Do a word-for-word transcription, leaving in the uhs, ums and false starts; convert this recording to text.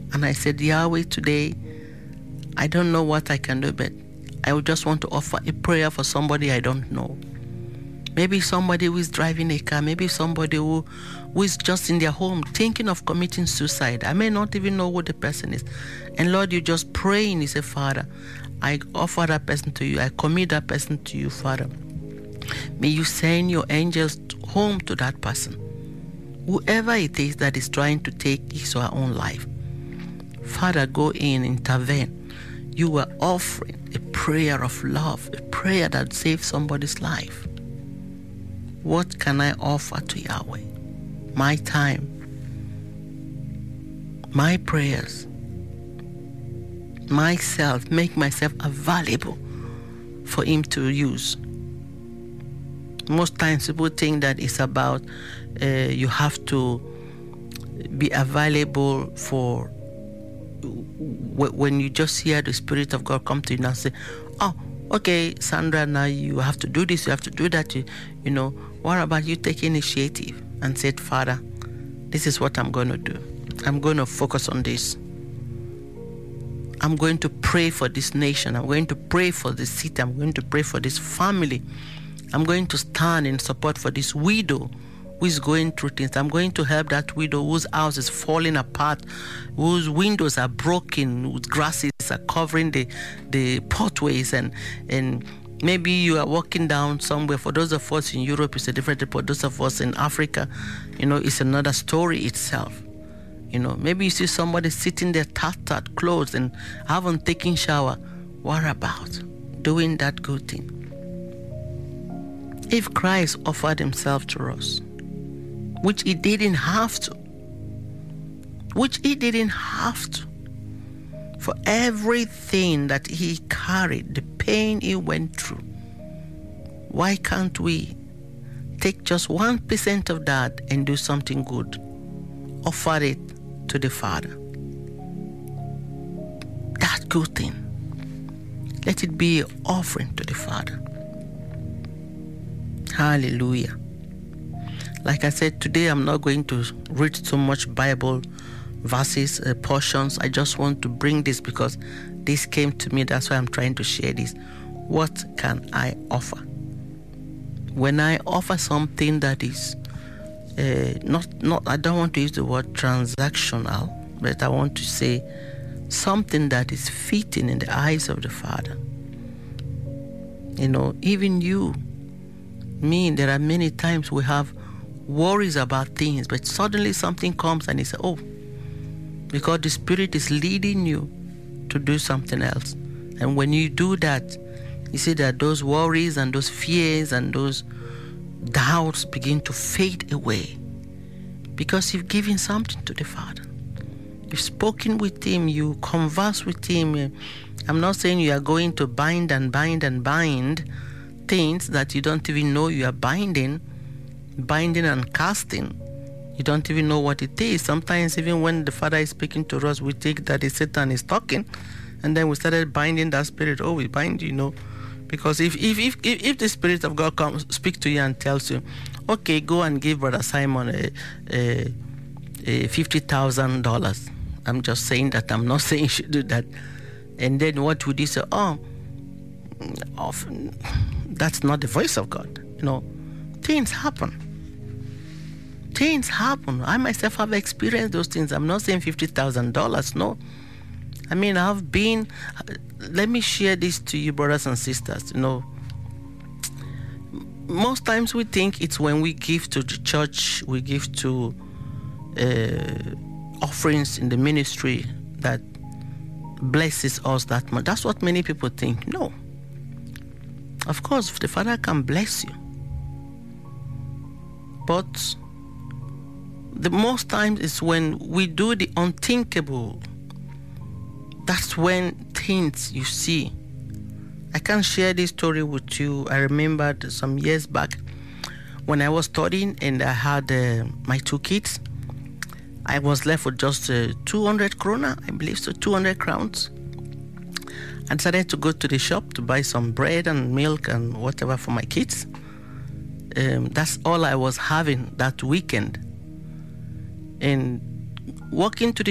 And I said, Yahweh, today, I don't know what I can do, but I would just want to offer a prayer for somebody I don't know. Maybe somebody who is driving a car, maybe somebody who, who is just in their home thinking of committing suicide. I may not even know who the person is. And Lord, you just pray and you say, Father, I offer that person to you. I commit that person to you, Father. May you send your angels home to that person, whoever it is that is trying to take his or her own life. Father, go in, intervene. You are offering a prayer of love, a prayer that saves somebody's life. What can I offer to Yahweh? My time, my prayers, myself, make myself available for him to use. Most times people think that it's about uh, you have to be available for w- when you just hear the Spirit of God come to you and say, oh, okay, Sandra, now you have to do this, you have to do that. You, you know, what about you take initiative and said, Father, this is what I'm going to do. I'm going to focus on this. I'm going to pray for this nation. I'm going to pray for this city. I'm going to pray for this family. I'm going to stand in support for this widow who is going through things. I'm going to help that widow whose house is falling apart, whose windows are broken, whose grasses are covering the, the pathways, and and maybe you are walking down somewhere. For those of us in Europe, it's a different report. Those of us in Africa, you know, it's another story itself. You know, maybe you see somebody sitting there tattered, clothes, and haven't taken shower. What about doing that good thing? If Christ offered himself to us, which he didn't have to, which he didn't have to, for everything that he carried, the pain he went through, why can't we take just one percent of that and do something good? Offer it to the Father. That good thing, let it be an offering to the Father. Hallelujah. Like I said, today I'm not going to read so much Bible verses, uh, portions. I just want to bring this because this came to me. That's why I'm trying to share this. What can I offer? When I offer something that is uh, not, not, I don't want to use the word transactional, but I want to say something that is fitting in the eyes of the Father. You know, even you, me, there are many times we have worries about things, but suddenly something comes and you say, oh, because the Spirit is leading you to do something else. And when you do that, you see that those worries and those fears and those doubts begin to fade away because you've given something to the Father. You've spoken with him, you converse with him. I'm not saying you are going to bind and bind and bind things that you don't even know you are binding, binding and casting. You don't even know what it is. Sometimes even when the Father is speaking to us, we think that it's Satan is talking, and then we started binding that spirit. Oh, we bind, you know, because if if if if, if the Spirit of God comes, speak to you and tells you, okay, go and give Brother Simon a, a, a fifty thousand dollars. I'm just saying that. I'm not saying you should do that. And then what would you say? Oh, often that's not the voice of God. You know, things happen. Things happen. I myself have experienced those things. I'm not saying fifty thousand dollars. No. I mean, I've been, let me share this to you, brothers and sisters. You know, most times we think it's when we give to the church, we give to uh, offerings in the ministry that blesses us that much. That's what many people think. No. Of course, the Father can bless you. But the most times is when we do the unthinkable. That's when things you see. I can share this story with you. I remembered some years back when I was studying and I had uh, my two kids. I was left with just uh, two hundred krona, I believe so, two hundred crowns. I decided to go to the shop to buy some bread and milk and whatever for my kids. Um, that's all I was having that weekend. And walking to the